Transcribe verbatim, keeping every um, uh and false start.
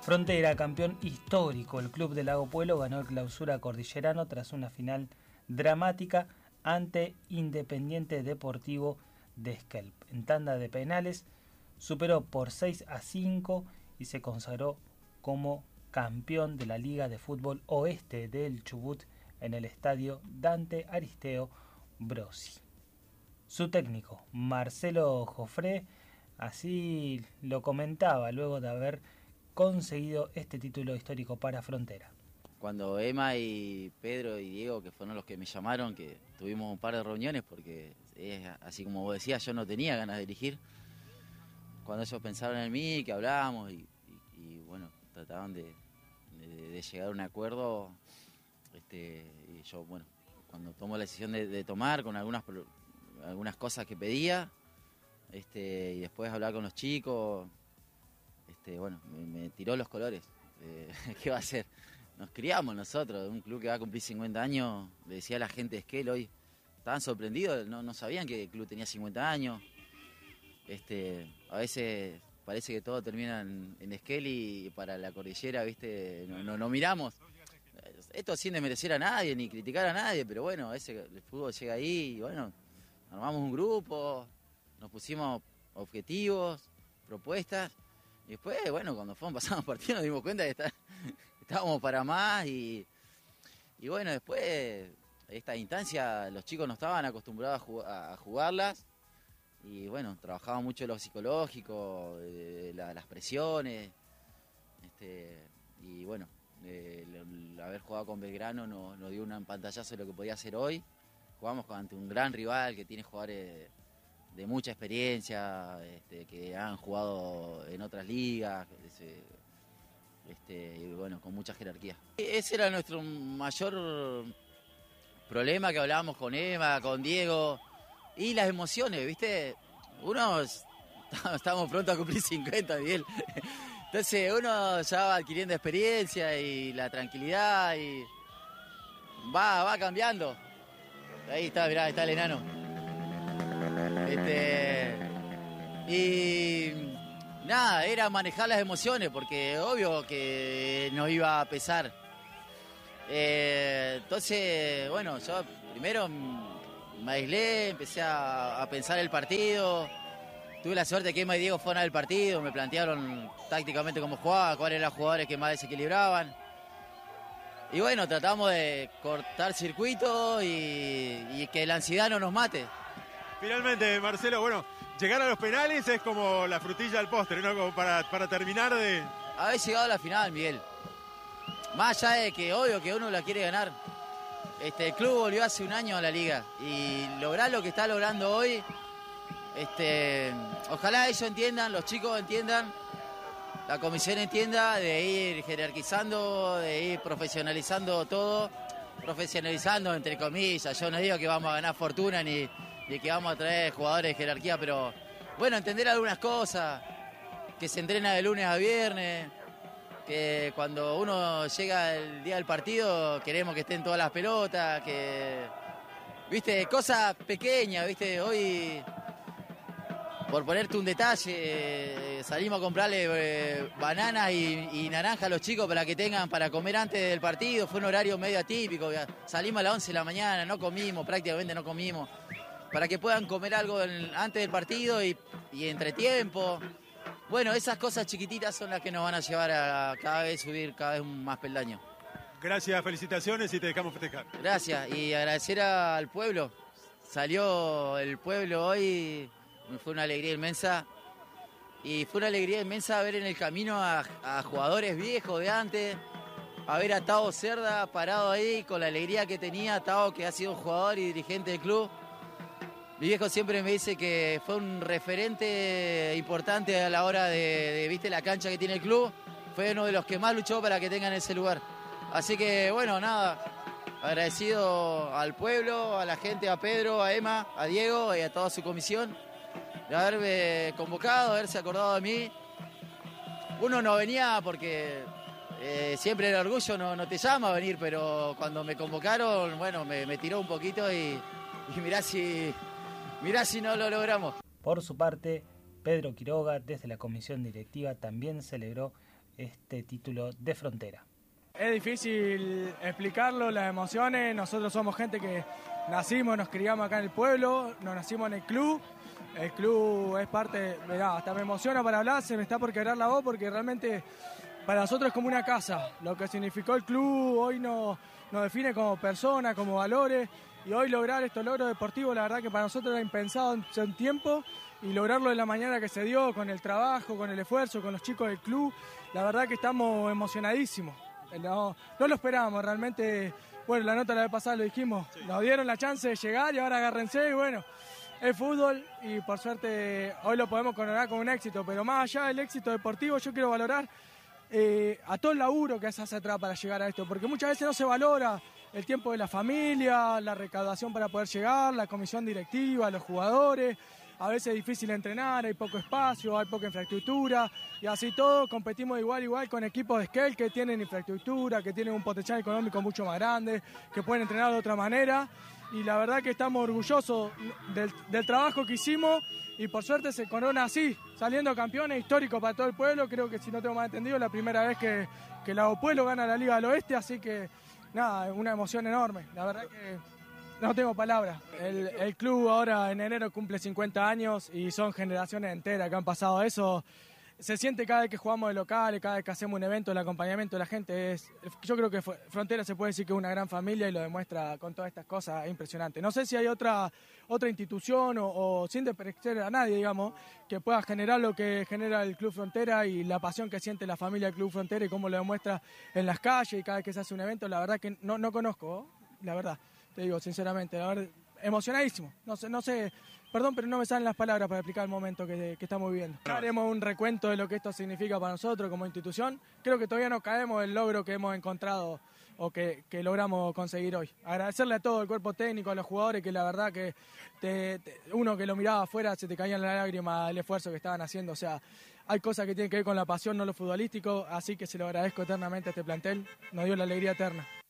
Frontera, campeón histórico. El club de Lago Puelo ganó el Clausura Cordillerano tras una final dramática ante Independiente Deportivo de Esquelp. En tanda de penales superó por seis a cinco y se consagró como campeón de la Liga de Fútbol Oeste del Chubut en el estadio Dante Aristeo Brosi. Su técnico, Marcelo Jofré, así lo comentaba luego de haber conseguido este título histórico para Frontera. Cuando Emma y Pedro y Diego, que fueron los que me llamaron, que tuvimos un par de reuniones, porque es así como vos decías, yo no tenía ganas de dirigir. Cuando ellos pensaron en mí, que hablábamos y, y, y bueno, trataban de, de, de llegar a un acuerdo, este, y yo, bueno, cuando tomo la decisión de, de tomar con algunas, algunas cosas que pedía, este, y después hablar con los chicos, este, bueno, me, me tiró los colores. Eh, ¿Qué va a hacer? Nos criamos nosotros, un club que va a cumplir cincuenta años, le decía a la gente de Esquel hoy, estaban sorprendidos, no, no sabían que el club tenía cincuenta años. Este, a veces parece que todo termina en, en Esquel y para la cordillera, viste, no, no, no miramos. Esto sin desmerecer a nadie, ni criticar a nadie, pero bueno, a veces el fútbol llega ahí y bueno, armamos un grupo, nos pusimos objetivos, propuestas. Y después, bueno, cuando fuimos pasando partidos nos dimos cuenta que está, estábamos para más y, y bueno, después esta instancia los chicos no estaban acostumbrados a, jug a jugarlas y bueno, trabajaban mucho lo psicológico, de la, las presiones, este, y bueno, eh, el, el haber jugado con Belgrano nos, nos dio un pantallazo de lo que podía hacer hoy. Jugamos ante un gran rival que tiene jugadores de mucha experiencia, este, que han jugado en otras ligas, este, y bueno, con mucha jerarquía. Ese era nuestro mayor problema, que hablábamos con Emma, con Diego, y las emociones, ¿viste? Uno, estamos pronto a cumplir cincuenta, Miguel. Entonces uno ya va adquiriendo experiencia y la tranquilidad y va, va cambiando. Ahí está, mirá, está el enano. Este, y nada, era manejar las emociones, porque obvio que nos iba a pesar. Eh, entonces, bueno, yo primero me aislé, empecé a, a pensar el partido. Tuve la suerte de que Emma y Diego fueran al partido, me plantearon tácticamente cómo jugaba, cuáles eran los jugadores que más desequilibraban. Y bueno, tratamos de cortar circuito y, y que la ansiedad no nos mate. Finalmente, Marcelo, bueno, llegar a los penales es como la frutilla al postre, ¿no? Como para, para terminar de... Haber llegado a la final, Miguel. Más allá de que obvio que uno la quiere ganar. Este, el club volvió hace un año a la liga y lograr lo que está logrando hoy, este, ojalá ellos entiendan, los chicos entiendan, la comisión entienda, de ir jerarquizando, de ir profesionalizando todo, profesionalizando entre comillas. Yo no digo que vamos a ganar fortuna ni... de que vamos a traer jugadores de jerarquía, pero bueno, entender algunas cosas, que se entrena de lunes a viernes, que cuando uno llega el día del partido queremos que estén todas las pelotas, que, viste, cosas pequeñas, viste, hoy, por ponerte un detalle, salimos a comprarle eh, bananas y, y naranjas a los chicos para que tengan para comer antes del partido, fue un horario medio atípico, salimos a las once de la mañana, no comimos, prácticamente no comimos, para que puedan comer algo en, antes del partido y, y entre tiempo. Bueno, esas cosas chiquititas son las que nos van a llevar a cada vez subir cada vez más peldaño. Gracias, felicitaciones y te dejamos festejar. Gracias, y agradecer al pueblo. Salió el pueblo hoy, fue una alegría inmensa. Y fue una alegría inmensa ver en el camino a, a jugadores viejos de antes, a ver a Tao Cerda parado ahí con la alegría que tenía Tao, que ha sido un jugador y dirigente del club. Mi viejo siempre me dice que fue un referente importante a la hora de, de, viste, la cancha que tiene el club. Fue uno de los que más luchó para que tengan ese lugar. Así que, bueno, nada, agradecido al pueblo, a la gente, a Pedro, a Emma, a Diego y a toda su comisión de haberme convocado, haberse acordado de mí. Uno no venía porque eh, siempre el orgullo no, no te llama a venir, pero cuando me convocaron, bueno, me, me tiró un poquito y, y mirá si... Mirá si no lo logramos. Por su parte, Pedro Quiroga, desde la comisión directiva, también celebró este título de Frontera. Es difícil explicarlo, las emociones. Nosotros somos gente que nacimos, nos criamos acá en el pueblo, nos nacimos en el club. El club es parte, mirá, hasta me emociona para hablar, se me está por quebrar la voz porque realmente para nosotros es como una casa. Lo que significó el club hoy nos, nos define como personas, como valores. Y hoy lograr estos logros deportivos, la verdad que para nosotros era impensado en un tiempo. Y lograrlo de la manera que se dio, con el trabajo, con el esfuerzo, con los chicos del club, la verdad que estamos emocionadísimos. No, no lo esperábamos, realmente, bueno, la nota la vez pasada lo dijimos, sí. Nos dieron la chance de llegar y ahora agárrense y bueno, es fútbol y por suerte hoy lo podemos coronar con un éxito, pero más allá del éxito deportivo yo quiero valorar eh, a todo el laburo que se hace atrás para llegar a esto, porque muchas veces no se valora el tiempo de la familia, la recaudación para poder llegar, la comisión directiva, los jugadores. A veces es difícil entrenar, hay poco espacio, hay poca infraestructura y así todo competimos igual igual con equipos de scale que tienen infraestructura, que tienen un potencial económico mucho más grande, que pueden entrenar de otra manera y la verdad que estamos orgullosos del, del trabajo que hicimos y por suerte se corona así, saliendo campeones históricos para todo el pueblo. Creo que si no tengo mal entendido la primera vez que, que Lago Pueblo gana la Liga del Oeste, así que nada, una emoción enorme, la verdad que no tengo palabras. El, el club ahora en enero cumple cincuenta años y son generaciones enteras que han pasado eso. Se siente cada vez que jugamos de locales, cada vez que hacemos un evento, el acompañamiento de la gente es... Yo creo que Frontera se puede decir que es una gran familia y lo demuestra con todas estas cosas, es impresionante. No sé si hay otra, otra institución o, o sin despreciar a nadie, digamos, que pueda generar lo que genera el Club Frontera y la pasión que siente la familia del Club Frontera y cómo lo demuestra en las calles y cada vez que se hace un evento. La verdad que no, no conozco, la verdad. Te digo, sinceramente, la verdad, emocionadísimo. No sé, no sé, perdón, pero no me salen las palabras para explicar el momento que, que estamos viviendo. Haremos un recuento de lo que esto significa para nosotros como institución. Creo que todavía no caemos el logro que hemos encontrado o que, que logramos conseguir hoy. Agradecerle a todo el cuerpo técnico, a los jugadores, que la verdad que te, te, uno que lo miraba afuera se te caían las lágrimas el esfuerzo que estaban haciendo. O sea, hay cosas que tienen que ver con la pasión, no lo futbolístico, así que se lo agradezco eternamente a este plantel. Nos dio la alegría eterna.